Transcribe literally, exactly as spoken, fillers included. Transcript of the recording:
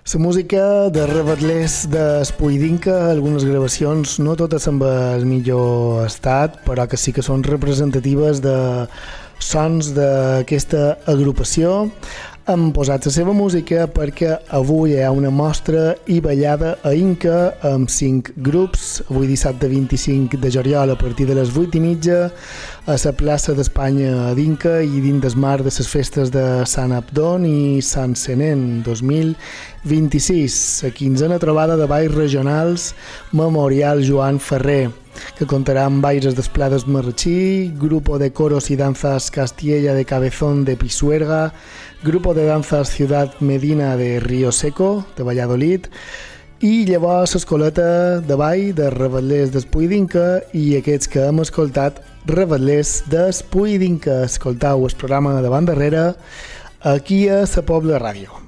La música de Rebetlers d'Espuidinca, algunes gravacions, no totes amb el millor estat, però que sí que són representatives de sons d'aquesta agrupació. Hem posat la seva música perquè avui hi ha una mostra i ballada a Inca amb cinc grups, avui dissabte vint-i-cinc de juliol a partir de les vuit i mitja a la plaça d'Espanya a d'Inca i dins del marc de les festes de Sant Abdon i Sant Senén dos mil vint-i-sis, la quinzena trobada de balls regionals Memorial Joan Ferrer, que contará amb bailes despladas Marrachí, grupo de coros y danzas Castilla de Cabezón de Pisuerga, grupo de danzas Ciudad Medina de Río Seco de Valladolid i llavors l'escoleta de ball de Rebetlers d'Espuidinca i aquests que hem escoltat, Rebetlers d'Espuidinca. Escoltau el programa de Banda Darrere aquí a la Pobla Ràdio.